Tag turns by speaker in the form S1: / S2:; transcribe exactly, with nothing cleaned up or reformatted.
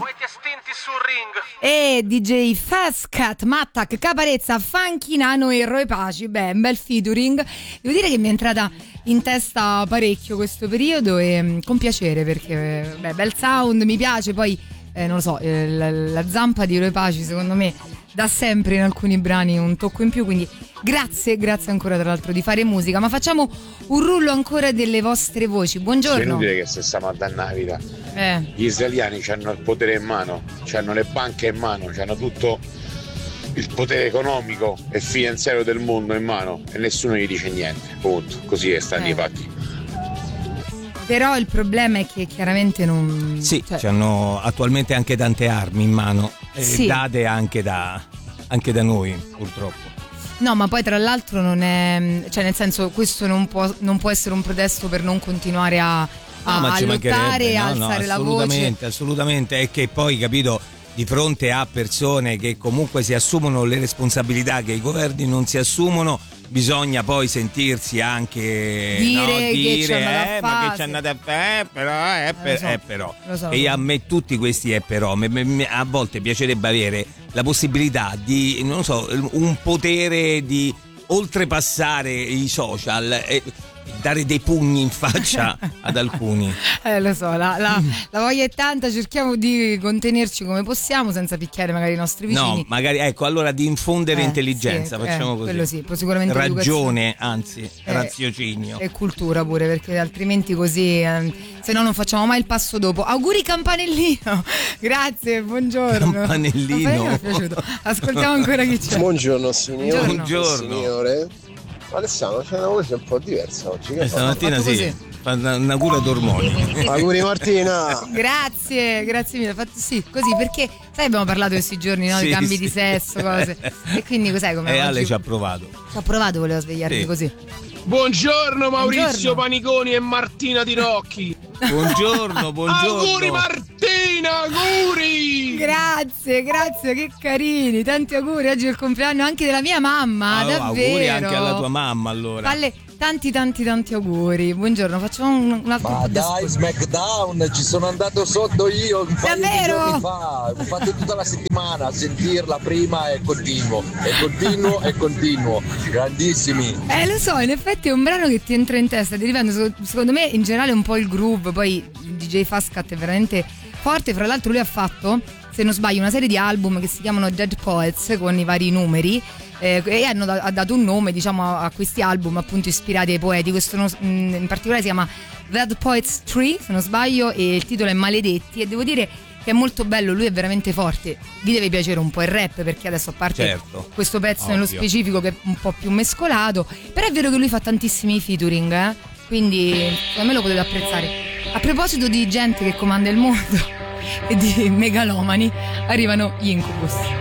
S1: E D J Fastcat, Mattak, Caparezza, Funky Nano e Roy Paci. Beh, un bel featuring. Devo dire che mi è entrata in testa parecchio questo periodo e con piacere, perché beh, bel sound, mi piace. Poi eh, non lo so, eh, la, la zampa di Roy Paci secondo me da sempre in alcuni brani un tocco in più, quindi grazie, grazie ancora tra l'altro di fare musica. Ma facciamo un rullo ancora delle vostre voci. Buongiorno.
S2: È inutile che se stiamo a dannare la vita.
S1: Eh.
S2: Gli israeliani hanno il potere in mano, hanno le banche in mano, hanno tutto il potere economico e finanziario del mondo in mano e nessuno gli dice niente, punto. Così è stanno i fatti.
S1: Però il problema è che chiaramente non...
S3: Sì,
S1: cioè...
S3: hanno attualmente anche tante armi in mano, eh,
S1: sì.
S3: date anche da, anche da noi, purtroppo.
S1: No, ma poi tra l'altro non è... Cioè nel senso, questo non può, non può essere un pretesto per non continuare a, a,
S3: no,
S1: a lottare, a
S3: no,
S1: alzare
S3: no,
S1: la voce.
S3: assolutamente, assolutamente. È che poi, capito, di fronte a persone che comunque si assumono le responsabilità che i governi non si assumono, bisogna poi sentirsi anche
S1: dire,
S3: no,
S1: che
S3: dire
S1: eh,
S3: ma che ci andate a fare, eh, però, eh, per,
S1: so,
S3: eh, però.
S1: so,
S3: e a me tutti questi è però me, me, a volte piacerebbe avere la possibilità di, non so, un potere di oltrepassare i social e dare dei pugni in faccia ad alcuni.
S1: Eh, lo so, la, la, la voglia è tanta, cerchiamo di contenerci come possiamo senza picchiare magari i nostri vicini.
S3: No, magari, ecco, allora di infondere
S1: eh,
S3: intelligenza,
S1: sì,
S3: facciamo
S1: eh,
S3: così.
S1: Quello sì, sicuramente
S3: ragione, anzi,
S1: eh,
S3: raziocinio.
S1: E cultura pure, perché altrimenti così, eh, se no non facciamo mai il passo dopo. Auguri Campanellino, grazie, buongiorno.
S3: Campanellino.
S1: Campanellino mi è piaciuto. Ascoltiamo ancora chi c'è.
S4: Buongiorno signore.
S3: Buongiorno.
S4: Signore. Alessandro, c'è una voce un po' diversa oggi.
S3: Che stamattina sì, fa una cura d'ormoni.
S4: Auguri Martina.
S1: Grazie, grazie mille. Fatto sì, così perché sai abbiamo parlato questi giorni, no?
S3: Sì,
S1: di cambi
S3: sì.
S1: di sesso, cose. E quindi cos'è come
S3: E
S1: oggi...
S3: Ale ci ha provato.
S1: Ci ha provato, voleva svegliarmi
S3: Sì.
S1: così.
S5: Buongiorno Maurizio
S1: Buongiorno.
S5: Paniconi e Martina Di Rocchi.
S3: Buongiorno, buongiorno.
S5: Auguri Martina, auguri!
S1: Grazie, grazie, che carini, tanti auguri. Oggi è il compleanno anche della mia mamma,
S3: Ah,
S1: davvero.
S3: auguri anche alla tua mamma, allora.
S1: Falle tanti tanti tanti auguri. Buongiorno, facciamo un, un altro
S6: Ma
S1: po' di
S6: dai, SmackDown, ci sono andato sotto io un paio
S1: Davvero?
S6: di giorni fa. Ho fatto tutta la settimana a sentirla prima e continuo, e continuo e continuo. Grandissimi.
S1: Eh, lo so, in effetti è un brano che ti entra in testa, ti dipende, secondo me in generale un po' il groove, poi il D J Fastcat è veramente forte, fra l'altro lui ha fatto, se non sbaglio, una serie di album che si chiamano Dead Poets con i vari numeri eh, e hanno da, ha dato un nome, diciamo, a, a questi album appunto ispirati ai poeti. Questo non, in particolare si chiama Dead Poets tre, se non sbaglio, e il titolo è Maledetti, e devo dire che è molto bello, lui è veramente forte. Vi deve piacere un po' il rap, perché adesso, a parte
S3: certo,
S1: questo pezzo
S3: ovvio,
S1: nello specifico che è un po' più mescolato, però è vero che lui fa tantissimi featuring, eh? Quindi secondo me lo potete apprezzare. A proposito di gente che comanda il mondo e di megalomani, arrivano gli Incubus.